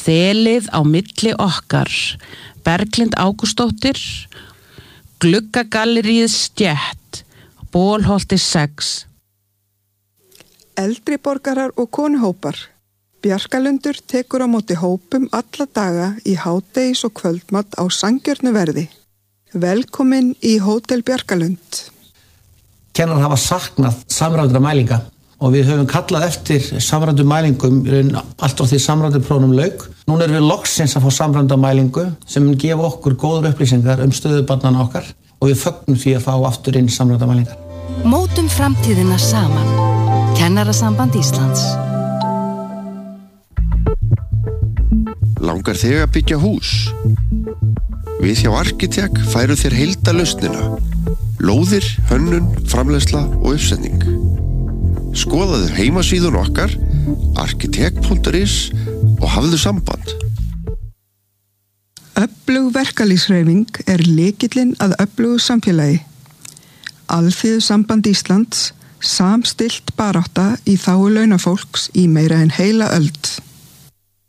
Þelið á milli okkar, Berglind Ágústsdóttir, Gluggagalleríið Stétt, Bolholti 6. Eldri borgarar og konuhópar. Bjarkalundur tekur á móti hópum alla daga í hádegis og kvöldmat á sanngjörnu verði. Velkomin í Hótel Bjarkalund. Kennarar hafa saknað samræmdra mælinga og við höfum kallað eftir samræmdum mælingum allt frá því samræmduprófunum lauk. Núna erum við loksins að fá samræmda mælingu sem mun gefa okkur góðar upplýsingar stöðu barnanna okkar og við fögnum því að fá aftur inn samræmda mælingar. Mótum framtíðina saman. Kennarasamband Íslands. Langar þig að byggja hús? Við hjá Arkitek færum þér heildarlausnina. Lóðir, hönnun, framleiðsla og uppsetning. Skoðaðu heimasíðun okkar arkitek.is og hafðu samband. Öflug verkalýðshreyfing lykillinn að öflugu samfélagi. Alþýðusamband Íslands, samstillt barátta í þágu launafólks í meira en heila öld.